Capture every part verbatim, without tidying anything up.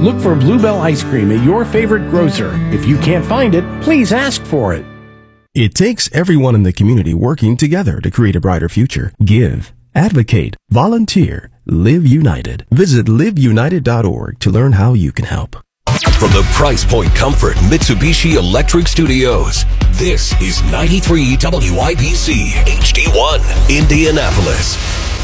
Look for Bluebell ice cream at your favorite grocer. If you can't find it, please ask for it. It takes everyone in the community working together to create a brighter future. Give, advocate, volunteer, live united. Visit live united dot org to learn how you can help. From the Price Point Comfort Mitsubishi Electric Studios, this is ninety-three W I B C H D one, Indianapolis.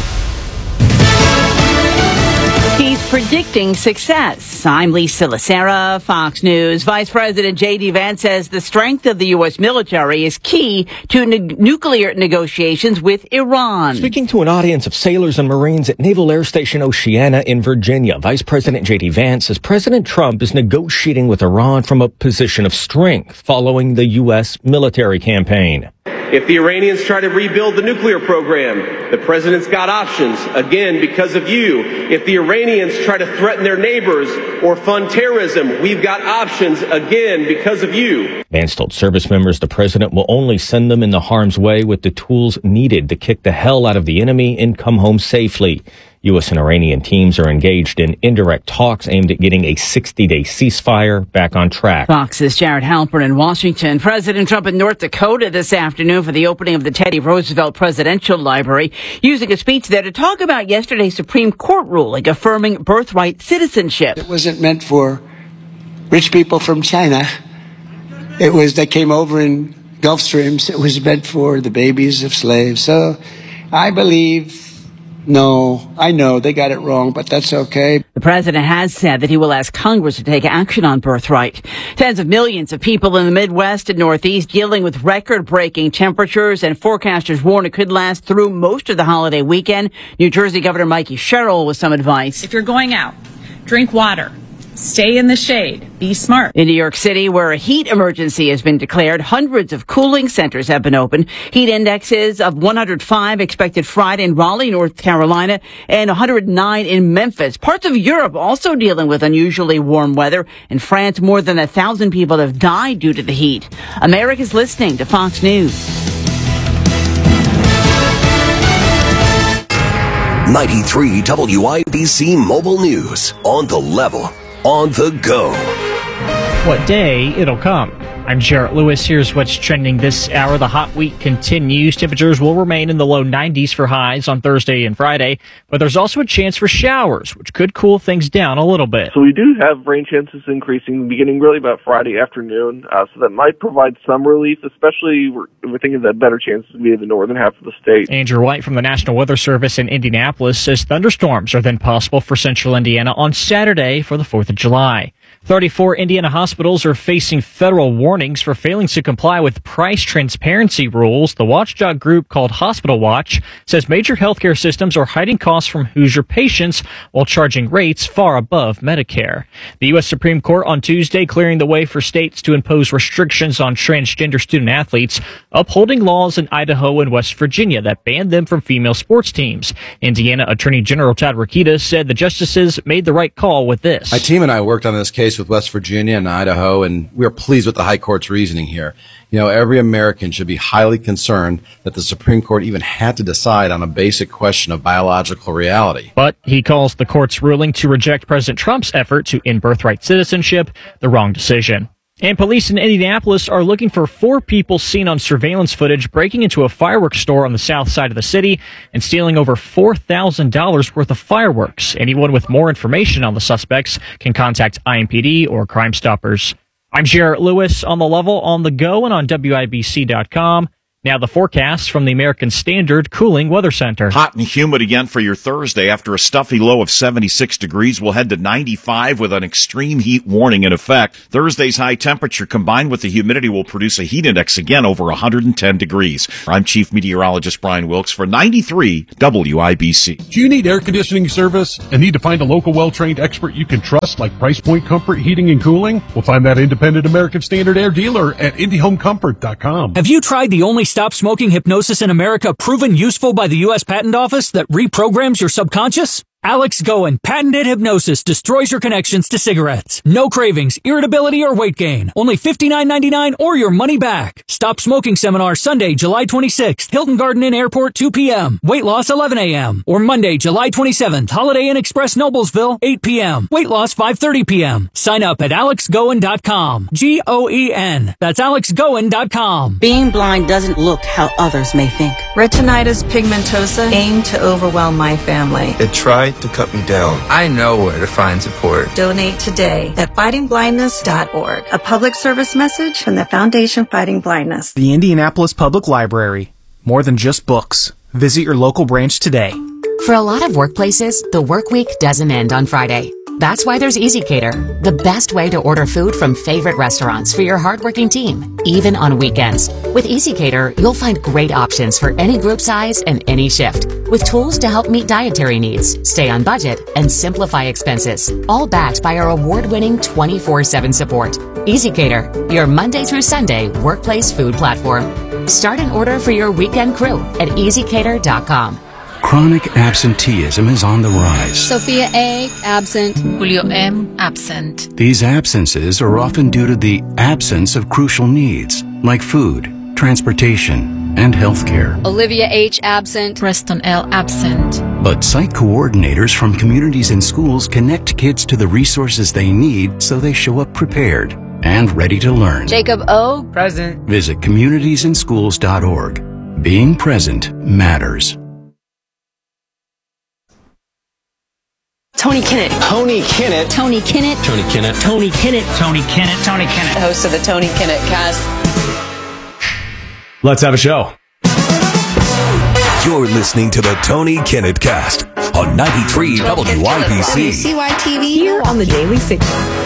He's predicting success. I'm Lisa Lacera, Fox News. Vice President J D. Vance says the strength of the U S military is key to ne- nuclear negotiations with Iran. Speaking to an audience of sailors and Marines at Naval Air Station Oceana in Virginia, Vice President J D. Vance says President Trump is negotiating with Iran from a position of strength following the U S military campaign. If the Iranians try to rebuild the nuclear program, the president's got options, again, because of you. If the Iranians try to threaten their neighbors or fund terrorism, we've got options, again, because of you. Vance told service members the president will only send them in the harm's way with the tools needed to kick the hell out of the enemy and come home safely. U S and Iranian teams are engaged in indirect talks aimed at getting a sixty-day ceasefire back on track. Fox's Jared Halpern in Washington. President Trump in North Dakota this afternoon for the opening of the Teddy Roosevelt Presidential Library, using a speech there to talk about yesterday's Supreme Court ruling affirming birthright citizenship. It wasn't meant for rich people from China. It was, they came over in Gulf Streams. It was meant for the babies of slaves. So I believe... No, I know they got it wrong, but that's okay. The president has said that he will ask Congress to take action on birthright. Tens of millions of people in the Midwest and Northeast dealing with record-breaking temperatures, and forecasters warn it could last through most of the holiday weekend. New Jersey Governor Mikey Sherrill with some advice. If you're going out, drink water. Stay in the shade. Be smart. In New York City, where a heat emergency has been declared, hundreds of cooling centers have been opened. Heat indexes of one hundred five expected Friday in Raleigh, North Carolina, and one hundred nine in Memphis. Parts of Europe also dealing with unusually warm weather. In France, more than a thousand people have died due to the heat. America's listening to Fox News. ninety-three W I B C Mobile News. On the level. On the go. What day it'll come. I'm Jarrett Lewis. Here's what's trending this hour. The hot week continues. Temperatures will remain in the low nineties for highs on Thursday and Friday, but there's also a chance for showers, which could cool things down a little bit. So we do have rain chances increasing beginning really about Friday afternoon, uh, so that might provide some relief, especially we're, we're thinking that better chances will be in the northern half of the state. Andrew White from the National Weather Service in Indianapolis says thunderstorms are then possible for central Indiana on Saturday for the fourth of July. thirty-four Indiana hospitals are facing federal warnings for failing to comply with price transparency rules. The watchdog group called Hospital Watch says major healthcare systems are hiding costs from Hoosier patients while charging rates far above Medicare. The U S Supreme Court on Tuesday clearing the way for states to impose restrictions on transgender student athletes, upholding laws in Idaho and West Virginia that banned them from female sports teams. Indiana Attorney General Todd Rokita said the justices made the right call with this. My team and I worked on this case with West Virginia and Idaho, and we are pleased with the High Court's reasoning here. You know, every American should be highly concerned that the Supreme Court even had to decide on a basic question of biological reality. But he calls the court's ruling to reject President Trump's effort to end birthright citizenship the wrong decision. And police in Indianapolis are looking for four people seen on surveillance footage breaking into a fireworks store on the south side of the city and stealing over four thousand dollars worth of fireworks. Anyone with more information on the suspects can contact I M P D or Crime Stoppers. I'm Jarrett Lewis on the level, on the go, and on W I B C dot com. Now the forecast from the American Standard Cooling Weather Center. Hot and humid again for your Thursday. After a stuffy low of seventy-six degrees, we'll head to ninety-five with an extreme heat warning in effect. Thursday's high temperature combined with the humidity will produce a heat index again over one hundred ten degrees. I'm Chief Meteorologist Brian Wilkes for ninety-three W I B C. Do you need air conditioning service and need to find a local well-trained expert you can trust like Price Point Comfort Heating and Cooling? We'll find that independent American Standard air dealer at Indy Home Comfort dot com. Have you tried the only stop smoking hypnosis in America proven useful by the U S Patent Office that reprograms your subconscious? Alex Goen, patented hypnosis, destroys your connections to cigarettes. No cravings, irritability, or weight gain. Only fifty-nine ninety-nine or your money back. Stop Smoking Seminar Sunday, July twenty-sixth. Hilton Garden Inn Airport, two p.m. Weight loss, eleven a.m. Or Monday, July twenty-seventh. Holiday Inn Express, Noblesville, eight p.m. Weight loss, five thirty p.m. Sign up at alex goen dot com. G O E N. That's alex goen dot com. Being blind doesn't look how others may think. Retinitis pigmentosa aimed to overwhelm my family. It tried to cut me down. I know where to find support. Donate today at fighting blindness dot org. A public service message from the Foundation Fighting Blindness. The Indianapolis Public Library. More than just books. Visit your local branch today. For a lot of workplaces, the work week doesn't end on Friday. That's why there's EasyCater, the best way to order food from favorite restaurants for your hardworking team, even on weekends. With EasyCater, you'll find great options for any group size and any shift, with tools to help meet dietary needs, stay on budget, and simplify expenses, all backed by our award-winning twenty-four seven support. EasyCater, your Monday through Sunday workplace food platform. Start an order for your weekend crew at easy cater dot com. Chronic absenteeism is on the rise. Sophia A. absent. Julio M. absent. These absences are often due to the absence of crucial needs like food, transportation, and health care. Olivia H. absent. Preston L. absent. But site coordinators from communities and schools connect kids to the resources they need so they show up prepared and ready to learn. Jacob O. present. Visit communities and schools dot org. Being present matters. Tony Kinnett. Tony Kinnett. Tony Kinnett. Tony Kinnett. Tony Kinnett. Tony Kinnett. Tony Kinnett. The host of the Tony Kinnett Cast. Let's have a show. You're listening to the Tony Kinnett Cast on ninety-three W I B C. C Y T V here on the Daily Signal.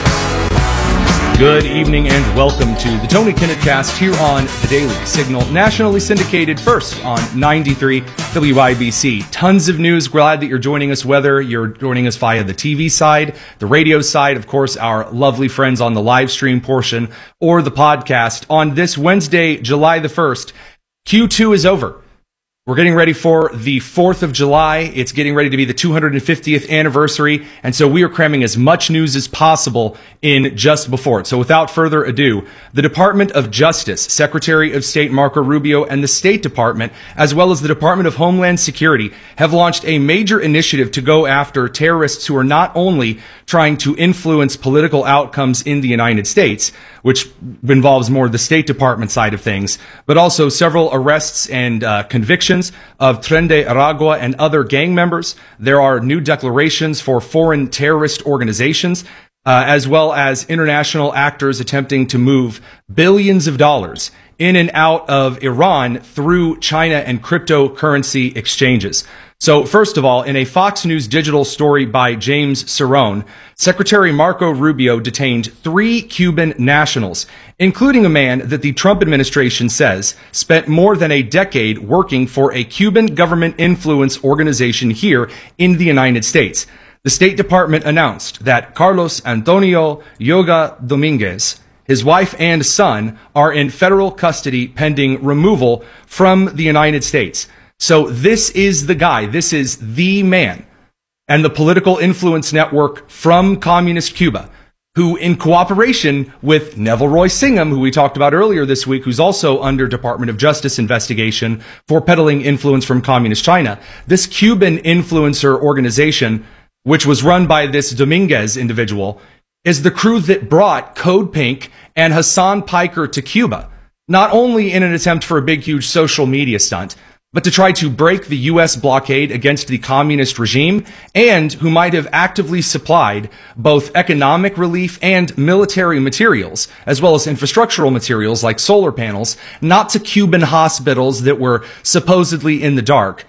Good evening and welcome to the Tony Kinnett Cast here on the Daily Signal, nationally syndicated first on ninety-three W I B C. Tons of news. Glad that you're joining us, whether you're joining us via the T V side, the radio side, of course, our lovely friends on the live stream portion, or the podcast. On this Wednesday, July the first, Q two is over. We're getting ready for the fourth of July. It's getting ready to be the two hundred fiftieth anniversary. And so we are cramming as much news as possible in just before it. So without further ado, the Department of Justice, Secretary of State Marco Rubio, and the State Department, as well as the Department of Homeland Security, have launched a major initiative to go after terrorists who are not only trying to influence political outcomes in the United States, which involves more the State Department side of things, but also several arrests and uh, convictions of Tren de Aragua and other gang members. There are new declarations for foreign terrorist organizations, uh, as well as international actors attempting to move billions of dollars in and out of Iran through China and cryptocurrency exchanges. So first of all, in a Fox News digital story by James Cerrone, Secretary Marco Rubio detained three Cuban nationals, including a man that the Trump administration says spent more than a decade working for a Cuban government influence organization here in the United States. The State Department announced that Carlos Antonio Yoga Dominguez, his wife and son, are in federal custody pending removal from the United States. So this is the guy, this is the man, and the political influence network from communist Cuba, who in cooperation with Neville Roy Singham, who we talked about earlier this week, who's also under Department of Justice investigation for peddling influence from communist China, this Cuban influencer organization, which was run by this Dominguez individual, is the crew that brought Code Pink and Hassan Piker to Cuba, not only in an attempt for a big, huge social media stunt, but to try to break the U S blockade against the communist regime, and who might have actively supplied both economic relief and military materials, as well as infrastructural materials like solar panels, not to Cuban hospitals that were supposedly in the dark,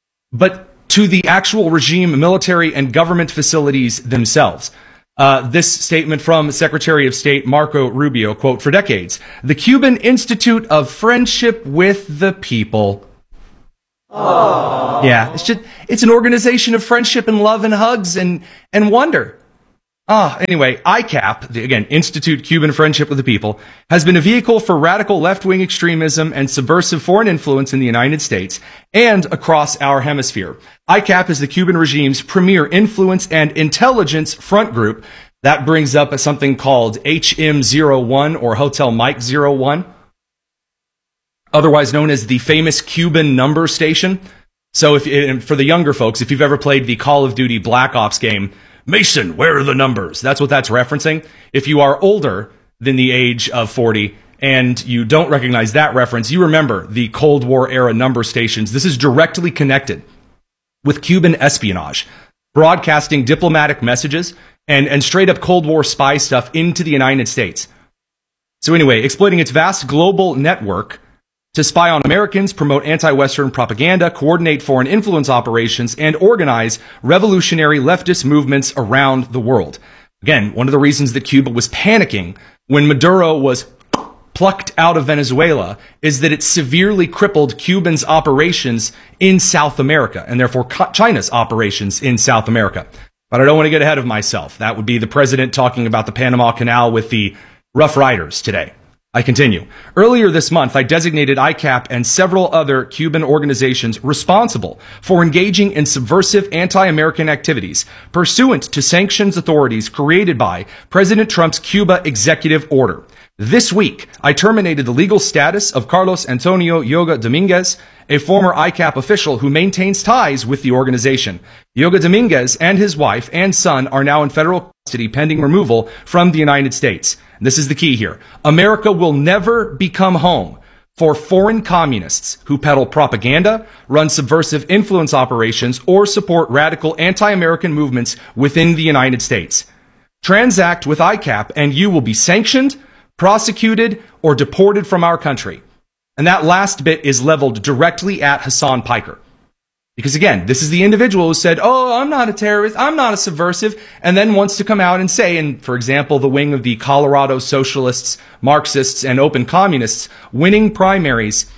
but to the actual regime, military, and government facilities themselves. Uh, this statement from Secretary of State Marco Rubio, quote, "For decades, the Cuban Institute of Friendship with the People." Aww. Yeah, it's just, it's an organization of friendship and love and hugs and, and wonder. Ah, anyway, I CAP, the, again, Institute Cuban Friendship with the People, has been a vehicle for radical left-wing extremism and subversive foreign influence in the United States and across our hemisphere. I CAP is the Cuban regime's premier influence and intelligence front group. That brings up something called H M zero one or Hotel Mike zero one, otherwise known as the famous Cuban number station. So if and for the younger folks, if you've ever played the Call of Duty Black Ops game, Mason, where are the numbers? That's what that's referencing. If you are older than the age of forty and you don't recognize that reference, you remember the Cold War era number stations. This is directly connected with Cuban espionage, broadcasting diplomatic messages and, and straight up Cold War spy stuff into the United States. So anyway, exploiting its vast global network to spy on Americans, promote anti-Western propaganda, coordinate foreign influence operations, and organize revolutionary leftist movements around the world. Again, one of the reasons that Cuba was panicking when Maduro was plucked out of Venezuela is that it severely crippled Cubans' operations in South America, and therefore China's operations in South America. But I don't want to get ahead of myself. That would be the president talking about the Panama Canal with the Rough Riders today. I continue. Earlier this month, I designated I CAP and several other Cuban organizations responsible for engaging in subversive anti-American activities pursuant to sanctions authorities created by President Trump's Cuba executive order. This week, I terminated the legal status of Carlos Antonio Yoga Dominguez, a former I CAP official who maintains ties with the organization. Yoga Dominguez and his wife and son are now in federal custody pending removal from the United States. This is the key here. America will never become home for foreign communists who peddle propaganda, run subversive influence operations, or support radical anti-American movements within the United States. Transact with I CAP and you will be sanctioned, prosecuted, or deported from our country. And that last bit is leveled directly at Hassan Piker. Because again, this is the individual who said, oh, I'm not a terrorist, I'm not a subversive, and then wants to come out and say, and for example, the wing of the Colorado socialists, Marxists, and open communists winning primaries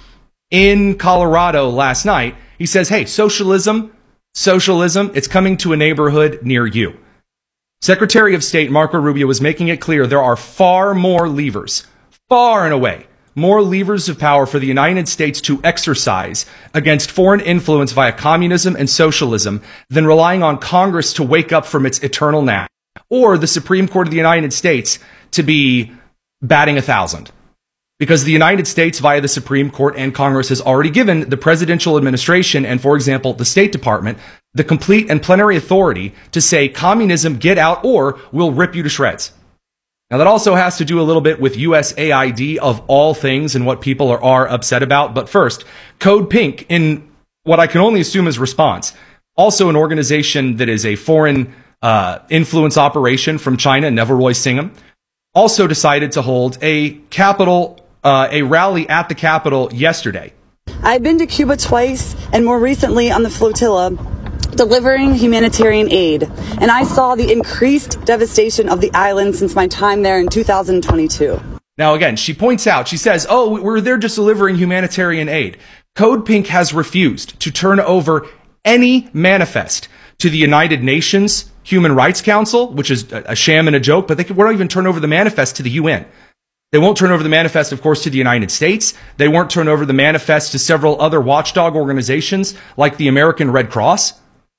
in Colorado last night, he says, hey, socialism, socialism, it's coming to a neighborhood near you. Secretary of State Marco Rubio was making it clear there are far more levers, far and away, more levers of power for the United States to exercise against foreign influence via communism and socialism than relying on Congress to wake up from its eternal nap, or the Supreme Court of the United States to be batting a thousand. Because the United States, via the Supreme Court and Congress, has already given the presidential administration and, for example, the State Department the complete and plenary authority to say communism, get out, or we'll rip you to shreds. Now, that also has to do a little bit with U S A I D of all things and what people are, are upset about. But first, Code Pink, in what I can only assume is response, also an organization that is a foreign uh, influence operation from China, Nevaroy Singham, also decided to hold a capital, uh, a rally at the Capitol yesterday. I've been to Cuba twice, and more recently on the flotilla, delivering humanitarian aid, and I saw the increased devastation of the island since my time there in two thousand twenty-two. Now again, she points out, she says, oh, we're there just delivering humanitarian aid. Code Pink has refused to turn over any manifest to the United Nations Human Rights Council, which is a sham and a joke, but they won't even turn over the manifest to the U N. They won't turn over the manifest, of course, to the United States. They won't turn over the manifest to several other watchdog organizations like the American Red Cross.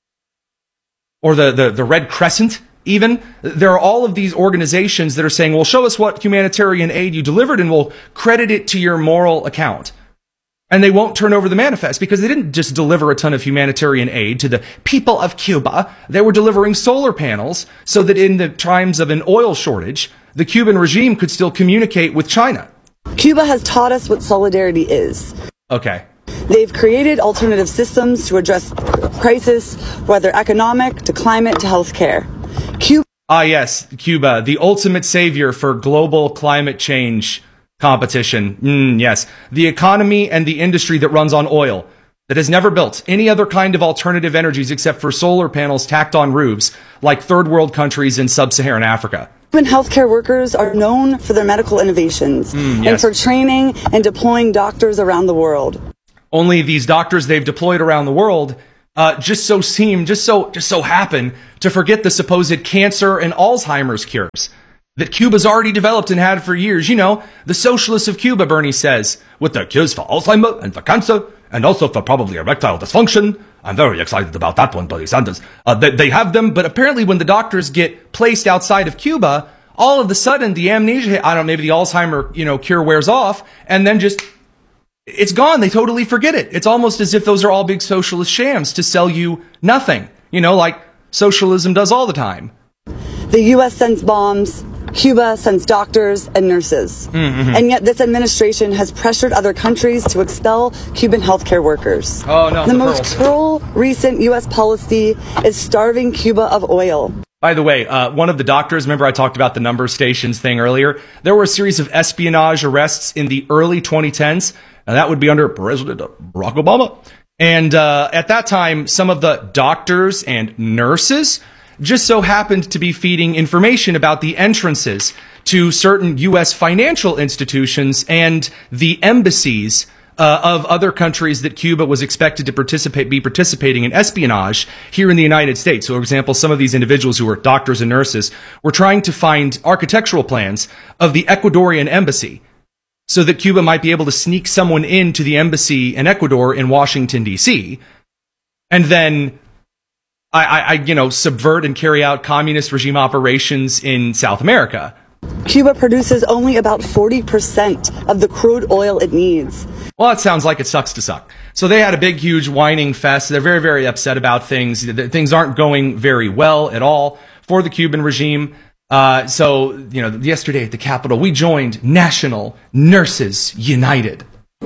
Or the, the, the Red Crescent, even. There are all of these organizations that are saying, well, show us what humanitarian aid you delivered and we'll credit it to your moral account. And they won't turn over the manifest because they didn't just deliver a ton of humanitarian aid to the people of Cuba. They were delivering solar panels so that in the times of an oil shortage, the Cuban regime could still communicate with China. Cuba has taught us what solidarity is. Okay. They've created alternative systems to address crisis, whether economic, to climate, to healthcare. Cuba. Ah, yes, Cuba, the ultimate savior for global climate change competition. Mm, yes, the economy and the industry that runs on oil, that has never built any other kind of alternative energies except for solar panels tacked on roofs, like third world countries in sub-Saharan Africa. Cuban healthcare workers are known for their medical innovations mm, yes. and for training and deploying doctors around the world. Only these doctors they've deployed around the world uh, just so seem, just so, just so happen to forget the supposed cancer and Alzheimer's cures that Cuba's already developed and had for years. You know, the socialists of Cuba, Bernie says, with their cures for Alzheimer and for cancer and also for probably erectile dysfunction. I'm very excited about that one, Bernie Sanders. Uh, they, they have them, but apparently when the doctors get placed outside of Cuba, all of a sudden the amnesia, I don't know, maybe the Alzheimer, you know, cure wears off and then just, it's gone. They totally forget it. It's almost as if those are all big socialist shams to sell you nothing, you know, like socialism does all the time. The U S sends bombs. Cuba sends doctors and nurses. Mm-hmm. And yet this administration has pressured other countries to expel Cuban healthcare workers. Oh, no. The, the most cruel recent U S policy is starving Cuba of oil. By the way, uh, one of the doctors, remember I talked about the number stations thing earlier? There were a series of espionage arrests in the early twenty tens, and that would be under President Barack Obama. And uh, at that time, some of the doctors and nurses just so happened to be feeding information about the entrances to certain U S financial institutions and the embassies uh, of other countries that Cuba was expected to participate, be participating in espionage here in the United States. So, for example, some of these individuals who were doctors and nurses were trying to find architectural plans of the Ecuadorian embassy so that Cuba might be able to sneak someone into the embassy in Ecuador in Washington, D C, and then I, I, you know, subvert and carry out communist regime operations in South America. Cuba produces only about forty percent of the crude oil it needs. Well, it sounds like it sucks to suck. So they had a big, huge whining fest. They're very, very upset about things. Things aren't going very well at all for the Cuban regime. Uh, so, you know, yesterday at the Capitol, we joined National Nurses United.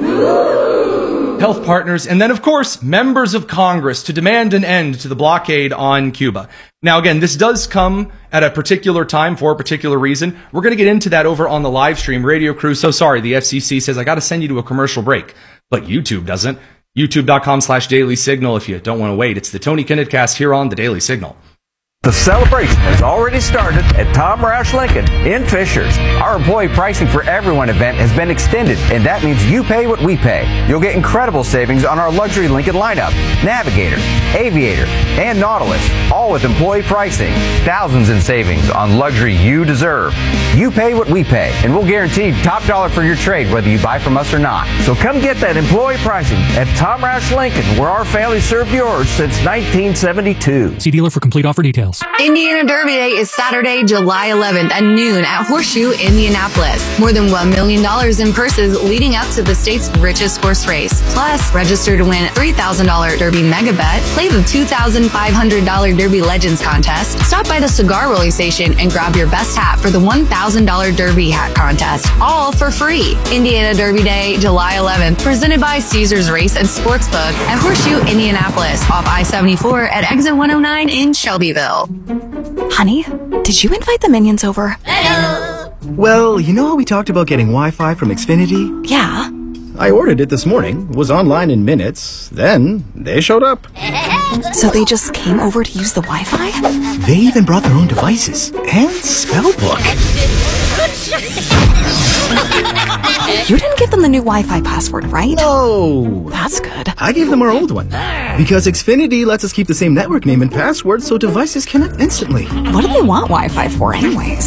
Health partners, and then, of course, members of Congress to demand an end to the blockade on Cuba. Now, again, this does come at a particular time for a particular reason. We're going to get into that over on the live stream. Radio crew, so sorry, the F C C says I got to send you to a commercial break, but YouTube doesn't. YouTube.com slash Daily Signal if you don't want to wait. It's the Tony Kinnett Cast here on the Daily Signal. The celebration has already started at Tom Roush Lincoln in Fishers. Our employee pricing for everyone event has been extended, and that means you pay what we pay. You'll get incredible savings on our luxury Lincoln lineup, Navigator, Aviator, and Nautilus, all with employee pricing. Thousands in savings on luxury you deserve. You pay what we pay, and we'll guarantee top dollar for your trade whether you buy from us or not. So come get that employee pricing at Tom Roush Lincoln, where our family served yours since nineteen seventy-two. See dealer for complete offer details. Indiana Derby Day is Saturday, July eleventh at noon at Horseshoe, Indianapolis. More than one million dollars in purses leading up to the state's richest horse race. Plus, register to win three thousand dollars Derby Mega Bet, play the two thousand five hundred dollars Derby Legends contest, stop by the cigar rolling station and grab your best hat for the one thousand dollars Derby hat contest. All for free. Indiana Derby Day, July eleventh, presented by Caesars Race and Sportsbook at Horseshoe, Indianapolis, off I seventy-four at exit one oh nine in Shelbyville. Honey, did you invite the minions over? Hello. Well, you know how we talked about getting Wi-Fi from Xfinity? Yeah. I ordered it this morning, was online in minutes, then they showed up. So they just came over to use the Wi-Fi? They even brought their own devices and spellbook. You didn't give them the new Wi-Fi password, right? No. That's good. I gave them our old one. Because Xfinity lets us keep the same network name and password so devices connect instantly. What do they want Wi-Fi for anyways?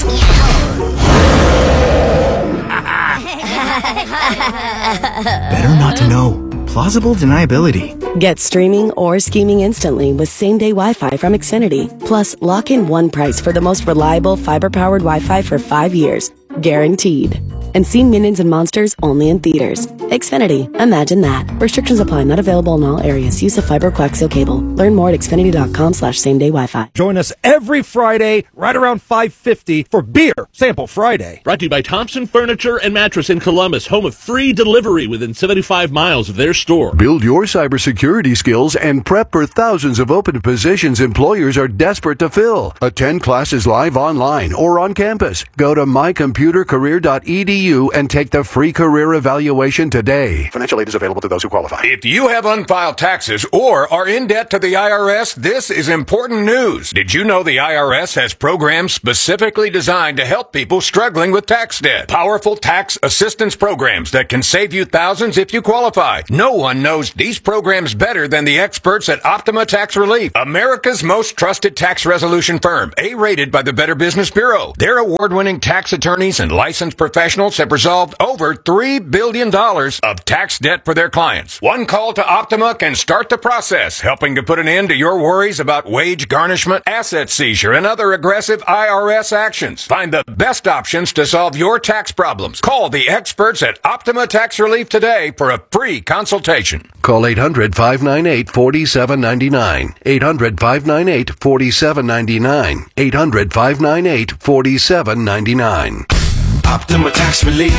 Better not to know. Plausible deniability. Get streaming or scheming instantly with same-day Wi-Fi from Xfinity. Plus, lock in one price for the most reliable fiber-powered Wi-Fi for five years. Guaranteed. And see Minions and Monsters only in theaters. Xfinity. Imagine that. Restrictions apply. Not available in all areas. Use of fiber coaxial cable. Learn more at xfinity.com slash same-day Wi-Fi. Join us every Friday right around five fifty for Beer Sample Friday. Brought to you by Thompson Furniture and Mattress in Columbus, home of free delivery within seventy-five miles of their store. Build your cybersecurity skills and prep for thousands of open positions employers are desperate to fill. Attend classes live online or on campus. Go to my computer career dot e d U and take the free career evaluation today. Financial aid is available to those who qualify. If you have unfiled taxes or are in debt to the I R S, this is important news. Did you know the I R S has programs specifically designed to help people struggling with tax debt? Powerful tax assistance programs that can save you thousands if you qualify. No one knows these programs better than the experts at Optima Tax Relief, America's most trusted tax resolution firm, A-rated by the Better Business Bureau. Their award-winning tax attorneys and licensed professionals have resolved over three billion dollars of tax debt for their clients. One call to Optima can start the process, helping to put an end to your worries about wage garnishment, asset seizure, and other aggressive I R S actions. Find the best options to solve your tax problems. Call the experts at Optima Tax Relief today for a free consultation. Call eight hundred, five nine eight, four seven nine nine. eight hundred, five nine eight, four seven nine nine. eight hundred, five nine eight, four seven nine nine. Optima Tax Relief.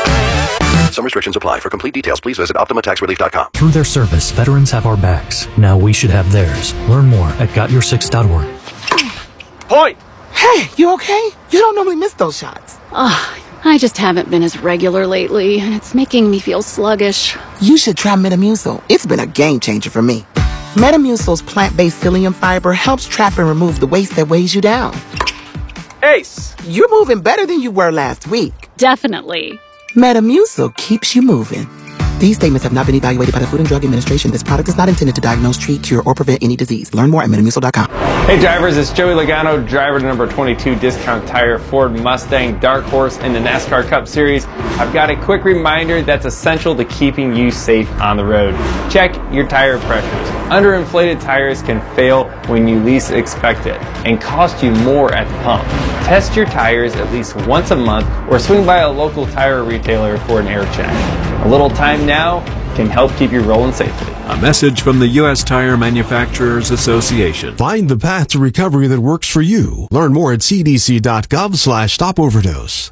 Some restrictions apply. For complete details, please visit optima tax relief dot com. Through their service, veterans have our backs. Now we should have theirs. Learn more at got your six dot org. Point! Hey, you okay? You don't normally miss those shots. Ugh, I just haven't been as regular lately, and it's making me feel sluggish. You should try Metamucil. It's been a game changer for me. Metamucil's plant-based psyllium fiber helps trap and remove the waste that weighs you down. Ace! You're moving better than you were last week. Definitely. Metamucil keeps you moving. These statements have not been evaluated by the Food and Drug Administration. This product is not intended to diagnose, treat, cure, or prevent any disease. Learn more at metamucil dot com. Hey drivers, it's Joey Logano, driver to number twenty-two Discount Tire Ford Mustang Dark Horse in the NASCAR Cup Series. I've got a quick reminder that's essential to keeping you safe on the road. Check your tire pressures. Underinflated tires can fail when you least expect it and cost you more at the pump. Test your tires at least once a month or swing by a local tire retailer for an air check. A little time now can help keep you rolling safely. A message from the U S Tire Manufacturers Association. Find the path to recovery that works for you. Learn more at c d c dot gov slash stop overdose.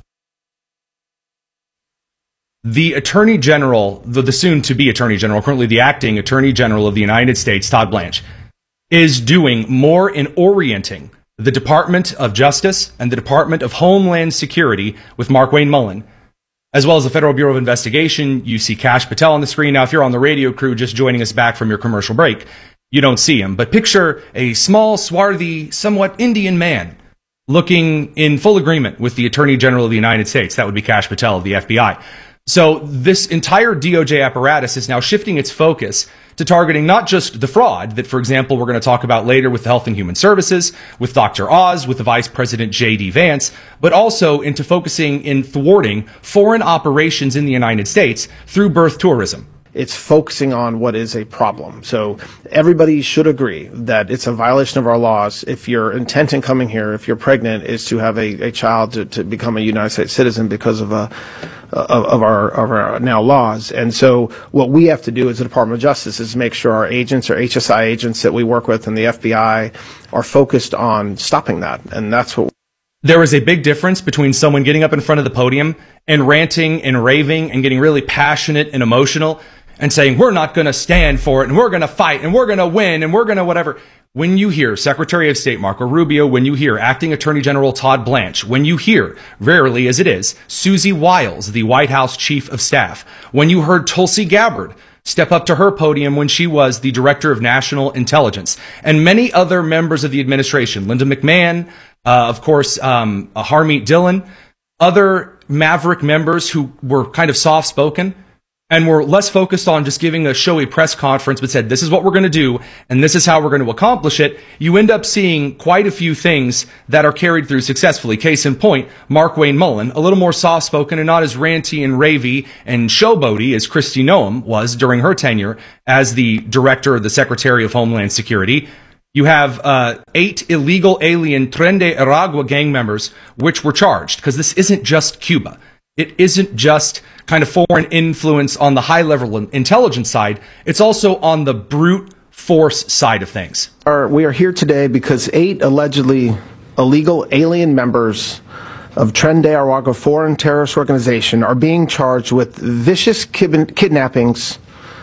The Attorney General, the, the soon-to-be Attorney General, currently the acting Attorney General of the United States, Todd Blanche, is doing more in orienting the Department of Justice and the Department of Homeland Security with Markwayne Mullin, as well as the Federal Bureau of Investigation. You see Kash Patel on the screen. Now, if you're on the radio crew just joining us back from your commercial break, you don't see him. But picture a small, swarthy, somewhat Indian man looking in full agreement with the Attorney General of the United States. That would be Kash Patel of the F B I. So this entire D O J apparatus is now shifting its focus to targeting not just the fraud that, for example, we're going to talk about later with Health and Human Services, with Doctor Oz, with the Vice President J D Vance, but also into focusing in thwarting foreign operations in the United States through birth tourism. It's focusing on what is a problem. So everybody should agree that it's a violation of our laws if your intent in coming here, if you're pregnant, is to have a, a child to, to become a United States citizen because of a of, of our of our now laws. And so what we have to do as the Department of Justice is make sure our agents or H S I agents that we work with and the F B I are focused on stopping that. And that's what there is a big difference between someone getting up in front of the podium and ranting and raving and getting really passionate and emotional and saying, we're not going to stand for it, and we're going to fight, and we're going to win, and we're going to whatever. When you hear Secretary of State Marco Rubio, when you hear Acting Attorney General Todd Blanche, when you hear, rarely as it is, Susie Wiles, the White House Chief of Staff, when you heard Tulsi Gabbard step up to her podium when she was the Director of National Intelligence, and many other members of the administration, Linda McMahon, uh, of course, um, Harmeet Dillon, other Maverick members who were kind of soft-spoken, and we're less focused on just giving a showy press conference, but said, this is what we're going to do, and this is how we're going to accomplish it, you end up seeing quite a few things that are carried through successfully. Case in point, Markwayne Mullin, a little more soft-spoken and not as ranty and ravey and showboaty as Kristi Noem was during her tenure as the Director of the Secretary of Homeland Security. You have uh, eight illegal alien Tren de Aragua gang members, which were charged, because this isn't just Cuba. It isn't just kind of foreign influence on the high-level intelligence side. It's also on the brute force side of things. We are here today because eight allegedly illegal alien members of Tren de Aragua foreign terrorist organization are being charged with vicious kid- kidnappings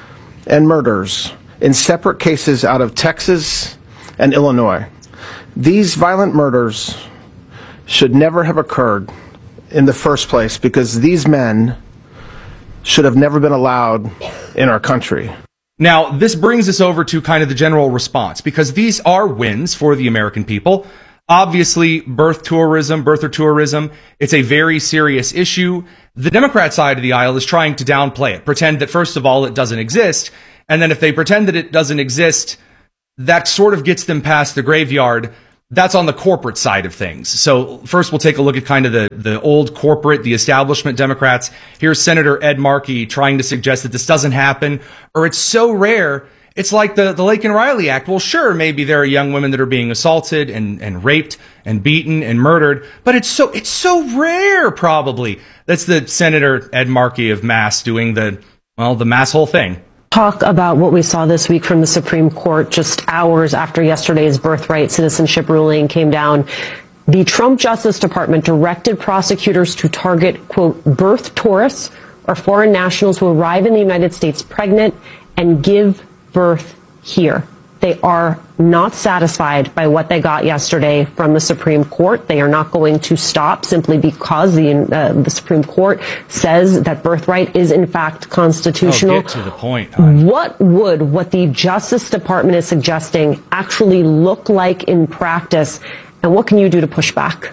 and murders in separate cases out of Texas and Illinois. These violent murders should never have occurred in the first place, because these men should have never been allowed in our country. Now, this brings us over to kind of the general response, because these are wins for the American people. Obviously, birth tourism, birther tourism, it's a very serious issue. The Democrat side of the aisle is trying to downplay it, pretend that, first of all, it doesn't exist. And then if they pretend that it doesn't exist, that sort of gets them past the graveyard. That's on the corporate side of things. So first we'll take a look at kind of the, the old corporate, the establishment Democrats. Here's Senator Ed Markey trying to suggest that this doesn't happen, or it's so rare. It's like the, the Laken Riley Act. Well, sure, maybe there are young women that are being assaulted and, and raped and beaten and murdered, but it's so, it's so rare, probably. That's the Senator Ed Markey of Mass doing the, well, the Mass whole thing. Talk about what we saw this week from the Supreme Court just hours after yesterday's birthright citizenship ruling came down. The Trump Justice Department directed prosecutors to target, quote, birth tourists or foreign nationals who arrive in the United States pregnant and give birth here. They are not satisfied by what they got yesterday from the Supreme Court. They are not going to stop simply because the, uh, the Supreme Court says that birthright is in fact constitutional. Oh, get to the point. Hon. What would what the Justice Department is suggesting actually look like in practice, and what can you do to push back?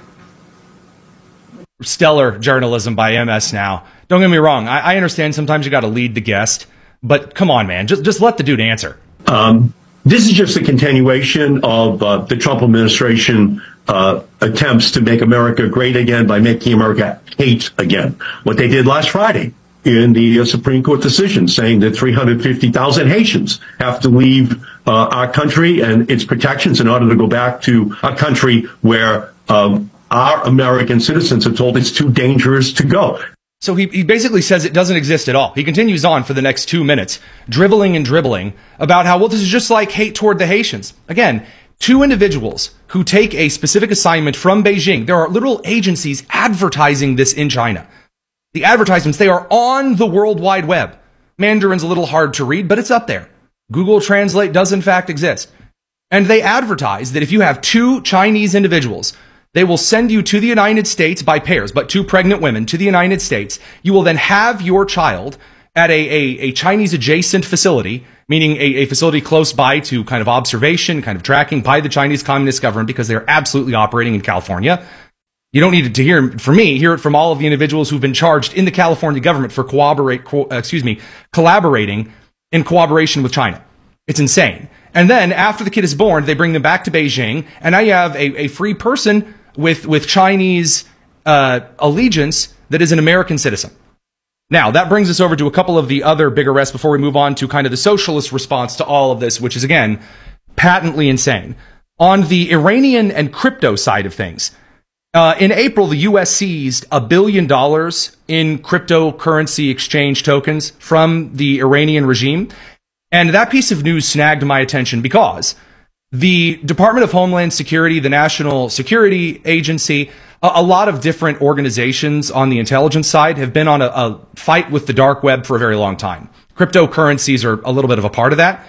Stellar journalism by M S Now. Don't get me wrong. I, I understand sometimes you got to lead the guest, but come on, man. Just, just let the dude answer. Um, This is just a continuation of uh, the Trump administration uh, attempts to make America great again by making America hate again. What they did last Friday in the uh, Supreme Court decision, saying that three hundred fifty thousand Haitians have to leave uh, our country and its protections in order to go back to a country where um, our American citizens are told it's too dangerous to go. So he, he basically says it doesn't exist at all. He continues on for the next two minutes, dribbling and dribbling about how, well, this is just like hate toward the Haitians. Again, two individuals who take a specific assignment from Beijing. There are literal agencies advertising this in China. The advertisements, they are on the World Wide Web. Mandarin's a little hard to read, but it's up there. Google Translate does in fact exist. And they advertise that if you have two Chinese individuals, they will send you to the United States by pairs, but two pregnant women to the United States. You will then have your child at a, a, a Chinese adjacent facility, meaning a, a facility close by to kind of observation, kind of tracking by the Chinese Communist government, because they're absolutely operating in California. You don't need to hear it from me, hear it from all of the individuals who've been charged in the California government for cooperate, co- excuse me, collaborating in cooperation with China. It's insane. And then after the kid is born, they bring them back to Beijing, and now you have a, a free person with with Chinese uh, allegiance that is an American citizen. Now, that brings us over to a couple of the other big arrests before we move on to kind of the socialist response to all of this, which is, again, patently insane. On the Iranian and crypto side of things, uh, in April, the U S seized a billion dollars in cryptocurrency exchange tokens from the Iranian regime. And that piece of news snagged my attention because the Department of Homeland Security, the National Security Agency, a, a lot of different organizations on the intelligence side have been on a, a fight with the dark web for a very long time. Cryptocurrencies are a little bit of a part of that.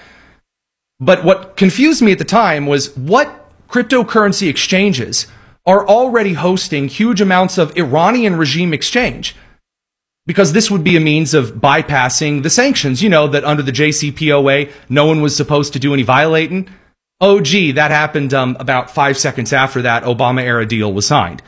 But what confused me at the time was what cryptocurrency exchanges are already hosting huge amounts of Iranian regime exchange. Because this would be a means of bypassing the sanctions. You know that under the J C P O A, no one was supposed to do any violating. Oh, gee, that happened um, about five seconds after that Obama-era deal was signed.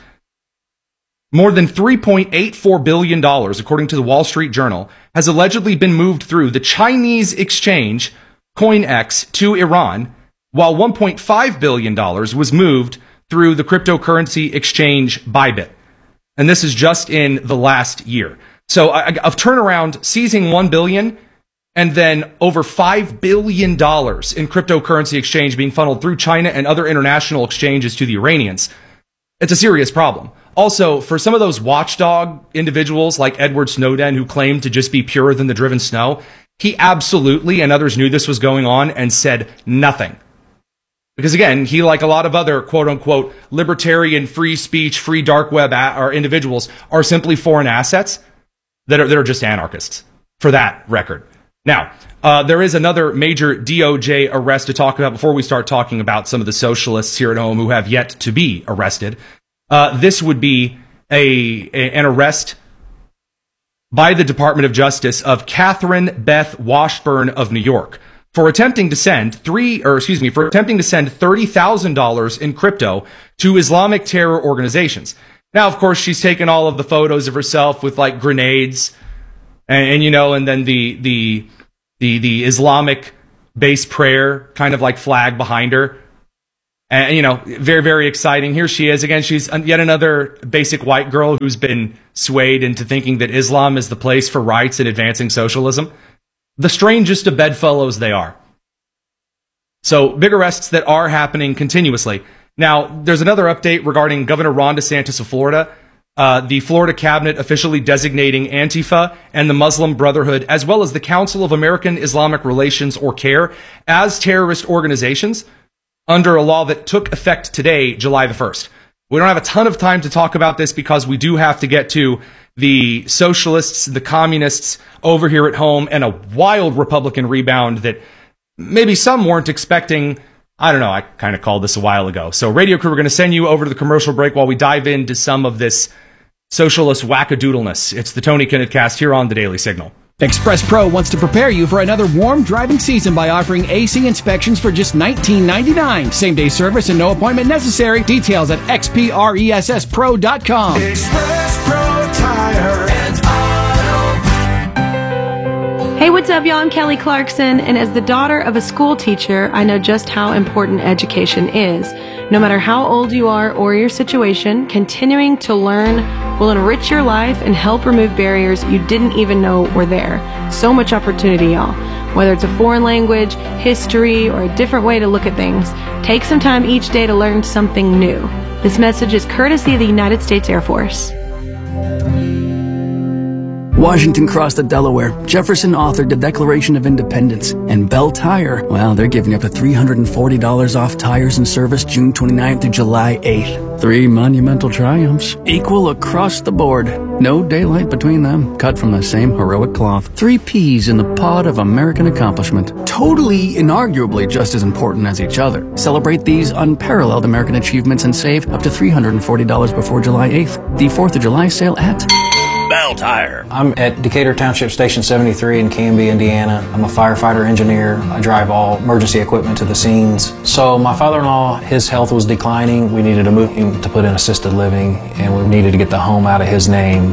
More than three point eight four billion dollars, according to the Wall Street Journal, has allegedly been moved through the Chinese exchange CoinEx to Iran, while one point five billion dollars was moved through the cryptocurrency exchange Bybit. And this is just in the last year. So a, a turnaround seizing one billion dollars and then over five billion dollars in cryptocurrency exchange being funneled through China and other international exchanges to the Iranians. It's a serious problem. Also, for some of those watchdog individuals like Edward Snowden who claimed to just be purer than the driven snow, he absolutely, and others knew this was going on and said nothing. Because again, he, like a lot of other quote-unquote libertarian, free speech, free dark web a- or individuals, are simply foreign assets that are, that are just anarchists, for that record. Now, uh, there is another major D O J arrest to talk about before we start talking about some of the socialists here at home who have yet to be arrested. Uh, this would be a, a an arrest by the Department of Justice of Catherine Beth Washburn of New York for attempting to send three, or excuse me, for attempting to send thirty thousand dollars in crypto to Islamic terror organizations. Now, of course, she's taken all of the photos of herself with like grenades, and, and you know, and then the the the the Islamic base prayer kind of like flag behind her. And, you know, very, very exciting. Here she is. Again, she's yet another basic white girl who's been swayed into thinking that Islam is the place for rights and advancing socialism. The strangest of bedfellows they are. So, big arrests that are happening continuously. Now, there's another update regarding Governor Ron DeSantis of Florida. Uh, the Florida cabinet officially designating Antifa and the Muslim Brotherhood, as well as the Council of American Islamic Relations, or CAIR, as terrorist organizations, under a law that took effect today, July the first. We don't have a ton of time to talk about this because we do have to get to the socialists, the communists over here at home, and a wild Republican rebound that maybe some weren't expecting. I don't know, I kind of called this a while ago. So, Radio Crew, we're going to send you over to the commercial break while we dive into some of this socialist wackadoodleness. It's the Tony Kinnett Cast here on the Daily Signal. Express Pro wants to prepare you for another warm driving season by offering A C inspections for just nineteen ninety-nine. Same-day service and no appointment necessary. Details at x p r e s s pro dot com. Express Pro Tire and Auto. Hey, what's up, y'all? I'm Kelly Clarkson, and as the daughter of a school teacher, I know just how important education is. No matter how old you are or your situation, continuing to learn will enrich your life and help remove barriers you didn't even know were there. So much opportunity, y'all. Whether it's a foreign language, history, or a different way to look at things, take some time each day to learn something new. This message is courtesy of the United States Air Force. Washington crossed the Delaware. Jefferson authored the Declaration of Independence. And Bell Tire, well, they're giving up to three hundred forty dollars off tires and service June twenty-ninth through July eighth. Three monumental triumphs, equal across the board. No daylight between them, cut from the same heroic cloth. Three peas in the pod of American accomplishment. Totally, inarguably just as important as each other. Celebrate these unparalleled American achievements and save up to three hundred forty dollars before July eighth. The fourth of July sale at Bell Tire. I'm at Decatur Township Station seventy-three in Canby, Indiana. I'm a firefighter engineer. I drive all emergency equipment to the scenes. So my father-in-law, his health was declining. We needed to move him to put in assisted living, and we needed to get the home out of his name.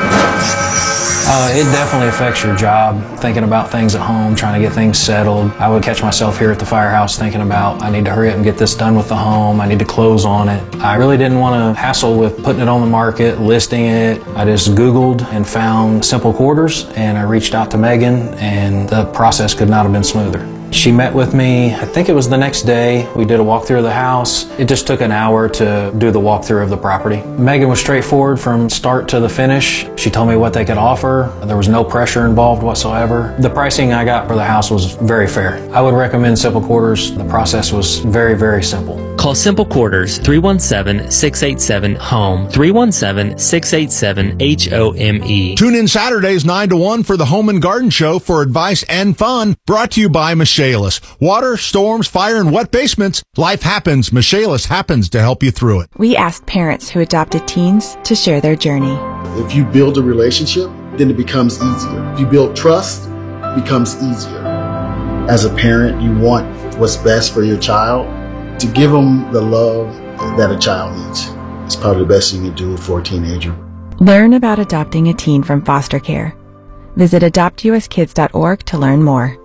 Uh, it definitely affects your job, thinking about things at home, trying to get things settled. I would catch myself here at the firehouse thinking about, I need to hurry up and get this done with the home. I need to close on it. I really didn't want to hassle with putting it on the market, listing it. I just Googled and found Simple Quarters, and I reached out to Megan, and the process could not have been smoother. She met with me, I think it was the next day. We did a walkthrough of the house. It just took an hour to do the walkthrough of the property. Megan was straightforward from start to the finish. She told me what they could offer. There was no pressure involved whatsoever. The pricing I got for the house was very fair. I would recommend Simple Quarters. The process was very, very simple. Call Simple Quarters, three one seven, six eight seven, HOME, three one seven, six eight seven, H O M E. Tune in Saturdays nine to one for the Home and Garden Show for advice and fun, brought to you by Michaelis. Water, storms, fire, and wet basements. Life happens. Michaelis happens to help you through it. We asked parents who adopted teens to share their journey. If you build a relationship, then it becomes easier. If you build trust, it becomes easier. As a parent, you want what's best for your child. To give them the love that a child needs is probably the best you can do for a teenager. Learn about adopting a teen from foster care. Visit adopt u s kids dot org to learn more.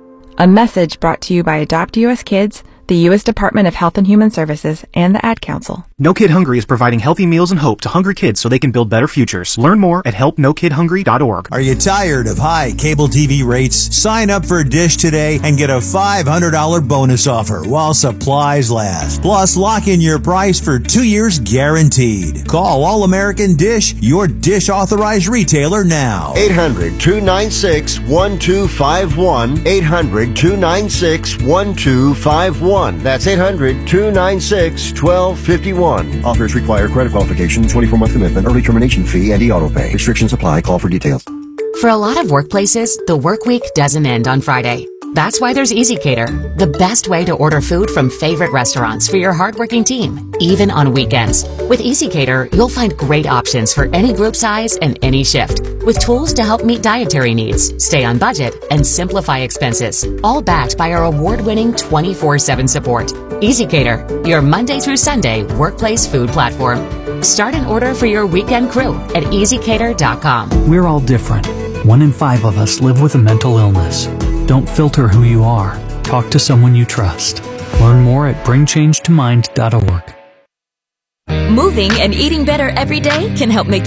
A message brought to you by Adopt U S Kids, the U S Department of Health and Human Services, and the Ad Council. No Kid Hungry is providing healthy meals and hope to hungry kids so they can build better futures. Learn more at help no kid hungry dot org. Are you tired of high cable T V rates? Sign up for Dish today and get a five hundred dollars bonus offer while supplies last. Plus, lock in your price for two years guaranteed. Call All American Dish, your Dish authorized retailer now. eight hundred, two nine six, one two five one. eight hundred, two nine six, one two five one. That's eight hundred, two nine six, one two five one. Offers require credit qualification, twenty-four month commitment, early termination fee, and e-auto pay. Restrictions apply. Call for details. For a lot of workplaces, the work week doesn't end on Friday. That's why there's EasyCater, the best way to order food from favorite restaurants for your hardworking team, even on weekends. With EasyCater, you'll find great options for any group size and any shift, with tools to help meet dietary needs, stay on budget, and simplify expenses, all backed by our award-winning twenty-four seven support. EasyCater, your Monday through Sunday workplace food platform. Start an order for your weekend crew at easy cater dot com. We're all different. One in five of us live with a mental illness. Don't filter who you are. Talk to someone you trust. Learn more at bring change to mind dot org. Moving and eating better every day can help make